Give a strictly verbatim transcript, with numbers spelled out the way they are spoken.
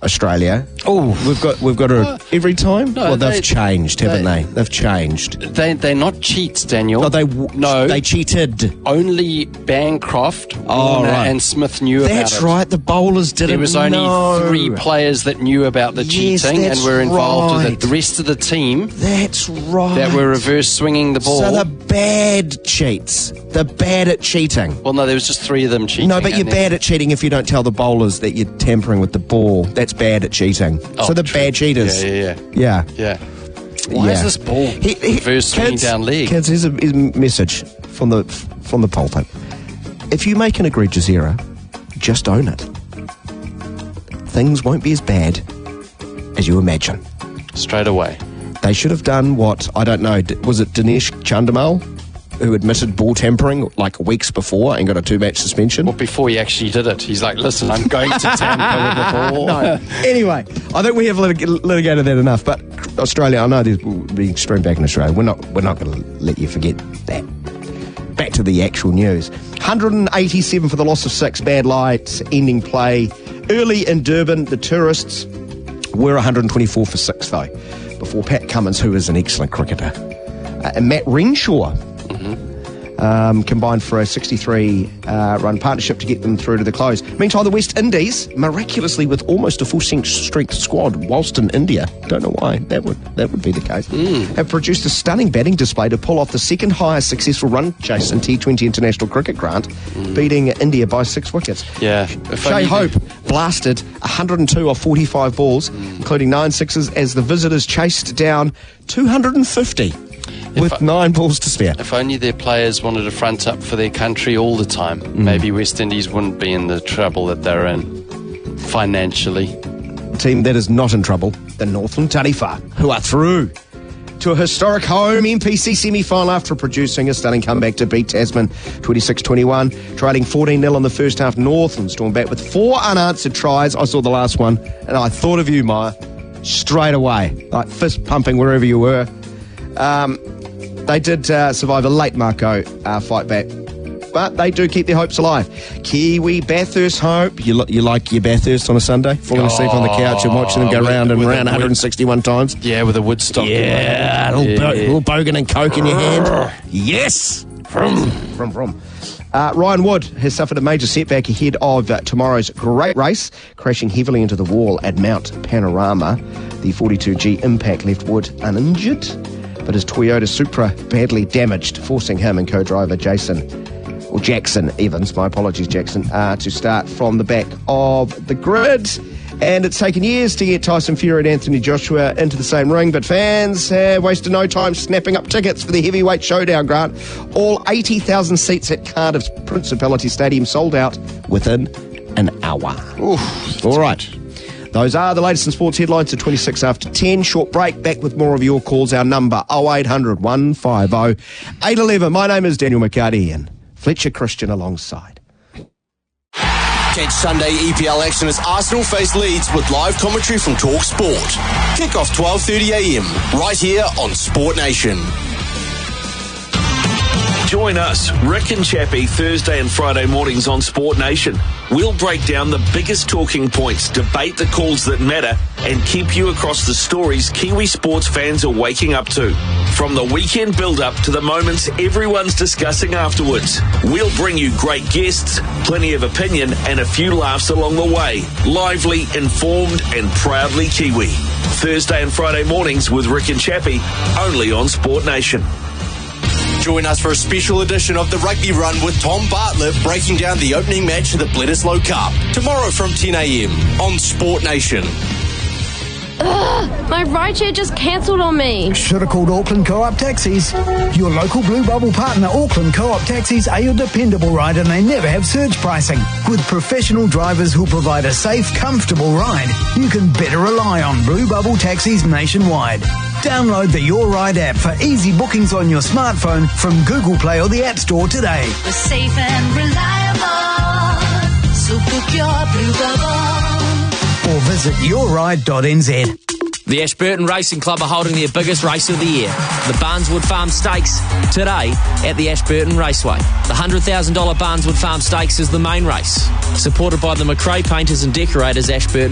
Australia. Oh, we've got we've got a every time. No, well, they've they- changed, haven't they- they? They've changed. They, they're not cheats, Daniel. No, they w- No. they cheated. Only Bancroft, Oh, Warner right. and Smith knew That's about it. right. The bowlers didn't. There was only know. three players that knew about the Yes, cheating that's and were involved with right. it. The rest of the team That's right. that were reverse swinging the ball. So the bad cheats. They're bad at cheating. well, no, there was just three of them cheating. No, but you're and then- bad at cheating if you don't tell the bowlers that you're tampering with the ball. That's bad at cheating. Oh, so the true. bad cheaters. Yeah, yeah, Yeah. yeah. Why Yeah. is this ball He- he- reverse swinging kids- down leg? Kids, here's a, here's a message from the from the pulpit. If you make an egregious error, just own it. Things won't be as bad as you imagine. Straight away. They should have done what, I don't know, d- was it Dinesh Chandimal who admitted ball tampering like weeks before and got a two-match suspension? Well, before he actually did it, he's like, listen, I'm going to tamper with the ball. No. Anyway, I think we have litig- litigated that enough. But Australia, I know there's been extreme back in Australia. We're not. We're not going to let you forget that. Back to the actual news. one hundred eighty-seven for the loss of six. Bad light ending play early in Durban. The tourists were one hundred twenty-four for six though. Before Pat Cummins, who is an excellent cricketer, uh, and Matt Renshaw. Um, combined for a sixty-three uh, run partnership to get them through to the close. Meantime, the West Indies, miraculously with almost a full strength squad, whilst in India, don't know why that would that would be the case, mm. have produced a stunning batting display to pull off the second highest successful run chase in T twenty International Cricket, Grant, mm. beating India by six wickets. Yeah. Shea Hope blasted one hundred two off forty-five balls, mm. including nine sixes, as the visitors chased down two hundred fifty. With I, nine balls to spare. If only their players wanted to front up for their country all the time, mm. maybe West Indies wouldn't be in the trouble that they're in financially. The team that is not in trouble, the Northland Tarifa, who are through to a historic home M P C semi-final after producing a stunning comeback to beat Tasman twenty-six twenty-one. Trailing fourteen nil in the first half, Northland stormed back with four unanswered tries. I saw the last one, and I thought of you, Maya, straight away, like fist pumping wherever you were. Um... They did uh, survive a late Marco uh, fight back, but they do keep their hopes alive. Kiwi Bathurst hope. You, li- you like your Bathurst on a Sunday? Falling asleep on the couch and watching them go with- round and with a round one hundred sixty-one times? Yeah, with a Woodstock. Yeah, a little, bo- little bogan and coke in your hand. Yes! From, from, from. Uh, Ryan Wood has suffered a major setback ahead of uh, tomorrow's great race, crashing heavily into the wall at Mount Panorama. The forty-two G impact left Wood uninjured, but his Toyota Supra badly damaged, forcing him and co-driver Jason, or Jackson Evans, my apologies Jackson, uh, to start from the back of the grid. And it's taken years to get Tyson Fury and Anthony Joshua into the same ring, but fans have wasted no time snapping up tickets for the heavyweight showdown, Grant. All eighty thousand seats at Cardiff's Principality Stadium sold out within an hour. Oof, all right. Those are the latest in sports headlines at twenty-six after ten. Short break, back with more of your calls. Our number oh eight hundred, one five oh, eight one one. My name is Daniel McCarty and Fletcher Christian alongside. Catch Sunday E P L action as Arsenal face Leeds with live commentary from Talk Sport. Kick-off twelve thirty a m right here on Sport Nation. Join us, Rick and Chappie, Thursday and Friday mornings on Sport Nation. We'll break down the biggest talking points, debate the calls that matter, and keep you across the stories Kiwi sports fans are waking up to. From the weekend build-up to the moments everyone's discussing afterwards, we'll bring you great guests, plenty of opinion, and a few laughs along the way. Lively, informed, and proudly Kiwi. Thursday and Friday mornings with Rick and Chappie, only on Sport Nation. Join us for a special edition of the Rugby Run with Tom Bartlett, breaking down the opening match of the Bledisloe Cup. Tomorrow from ten a m on Sport Nation. Ugh, my rideshare just cancelled on me. Should have called Auckland Co-op Taxis. Your local Blue Bubble partner, Auckland Co-op Taxis, are your dependable ride, and they never have surge pricing. With professional drivers who provide a safe, comfortable ride, you can better rely on Blue Bubble Taxis nationwide. Download the Your Ride app for easy bookings on your smartphone from Google Play or the App Store today. We're safe and reliable, so book your Blue Bubble. Or visit your ride dot n z. The Ashburton Racing Club are holding their biggest race of the year, the Barneswood Farm Stakes, today at the Ashburton Raceway. The one hundred thousand dollars Barneswood Farm Stakes is the main race, supported by the McRae Painters and Decorators Ashburton